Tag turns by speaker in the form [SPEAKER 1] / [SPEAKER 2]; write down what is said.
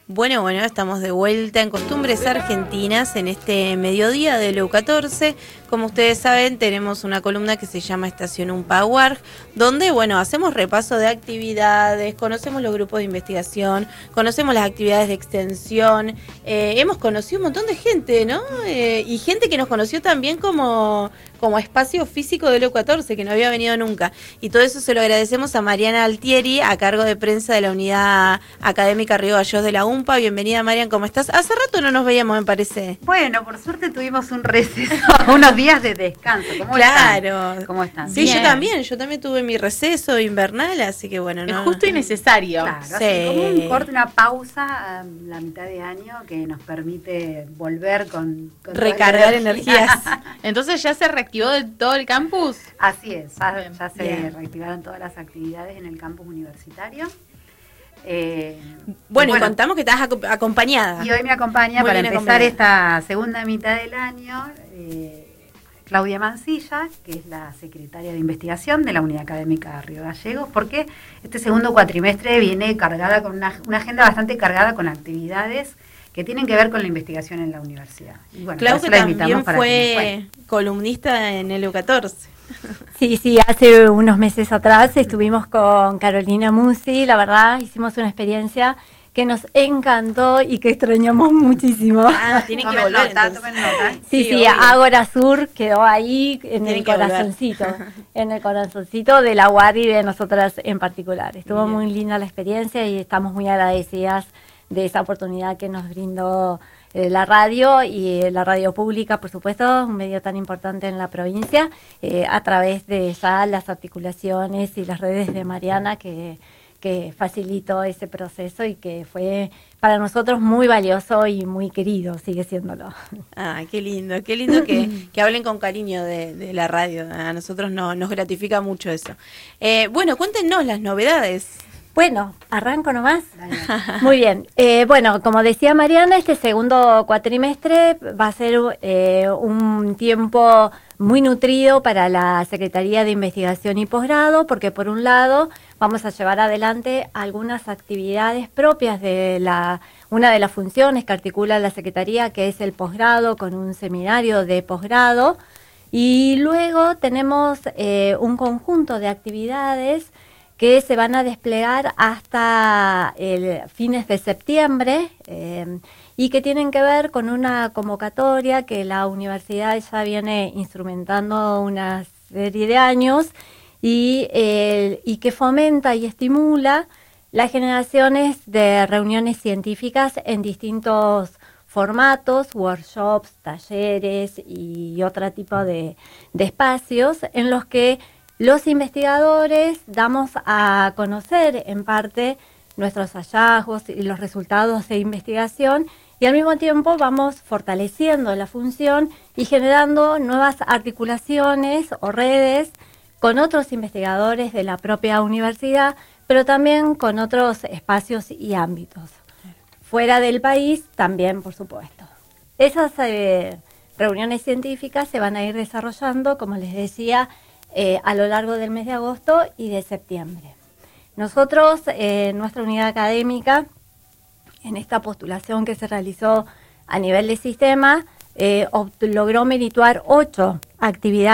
[SPEAKER 1] Bueno, estamos de vuelta en Costumbres Argentinas en este mediodía de Leu 14. Como ustedes saben, tenemos una columna que se llama Estación Unpaguar, donde, hacemos repaso de actividades, conocemos los grupos de investigación, conocemos las actividades de extensión, hemos conocido un montón de gente, ¿no? Y gente que nos conoció también como espacio físico de Leu 14, que no había venido nunca. Y todo eso se lo agradecemos a Mariana Altieri, a cargo de prensa de la Unidad Académica Río Gallegos de la UMPA. Bienvenida, Marian, ¿cómo estás? Hace rato no nos veíamos, me parece.
[SPEAKER 2] Bueno, por suerte tuvimos un receso, unos días de descanso. ¿Cómo están? ¿Cómo están?
[SPEAKER 1] Sí, bien. yo también tuve mi receso invernal, así que bueno.
[SPEAKER 3] Es justo y necesario.
[SPEAKER 2] Claro, sí. Como un corte, una pausa a la mitad de año que nos permite volver con
[SPEAKER 1] recargar energías.
[SPEAKER 3] Entonces ya se reactivó de todo el campus.
[SPEAKER 2] Así es, ya se reactivaron todas las actividades en el campus universitario.
[SPEAKER 1] Y contamos que estás acompañada.
[SPEAKER 2] Y hoy me acompaña para empezar esta segunda mitad del año Claudia Mancilla, que es la secretaria de investigación de la Unidad Académica Río Gallegos, porque este segundo cuatrimestre viene cargada con una agenda bastante cargada con actividades que tienen que ver con la investigación en la universidad. Y
[SPEAKER 1] Claudia también fue columnista en el Leu 14.
[SPEAKER 4] Sí, hace unos meses atrás estuvimos con Carolina Musi, la verdad hicimos una experiencia que nos encantó y que extrañamos muchísimo.
[SPEAKER 1] Tiene que volver.
[SPEAKER 2] Tomen nota.
[SPEAKER 4] Sí, Ágora Sur quedó ahí en el corazoncito, en el corazoncito de la UAR y de nosotras en particular. Estuvo muy linda la experiencia y estamos muy agradecidas de esa oportunidad que nos brindó la radio y la radio pública, por supuesto, un medio tan importante en la provincia, a través de ya las articulaciones y las redes de Mariana que facilitó ese proceso y que fue para nosotros muy valioso y muy querido, sigue siéndolo.
[SPEAKER 1] Qué lindo que hablen con cariño de la radio. A nosotros nos gratifica mucho eso. Cuéntenos las novedades.
[SPEAKER 4] Bueno, arranco nomás. Muy bien. Como decía Mariana, este segundo cuatrimestre va a ser un tiempo muy nutrido para la Secretaría de Investigación y Posgrado, porque por un lado vamos a llevar adelante algunas actividades propias de una de las funciones que articula la Secretaría, que es el posgrado, con un seminario de posgrado, y luego tenemos un conjunto de actividades que se van a desplegar hasta fines de septiembre y que tienen que ver con una convocatoria que la universidad ya viene instrumentando una serie de años y que fomenta y estimula las generaciones de reuniones científicas en distintos formatos, workshops, talleres y otro tipo de espacios en los que los investigadores damos a conocer en parte nuestros hallazgos y los resultados de investigación y al mismo tiempo vamos fortaleciendo la función y generando nuevas articulaciones o redes con otros investigadores de la propia universidad, pero también con otros espacios y ámbitos. Fuera del país también, por supuesto. Esas reuniones científicas se van a ir desarrollando, como les decía, a lo largo del mes de agosto y de septiembre. Nosotros, nuestra unidad académica, en esta postulación que se realizó a nivel de sistema, logró merituar 8 actividades